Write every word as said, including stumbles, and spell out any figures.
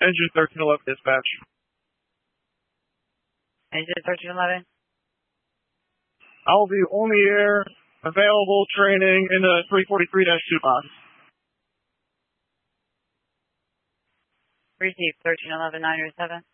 Engine thirteen eleven dispatch. Engine thirteen eleven. I'll be on the air, available training in the three forty-three dash two box. Receive thirteen eleven nine seven.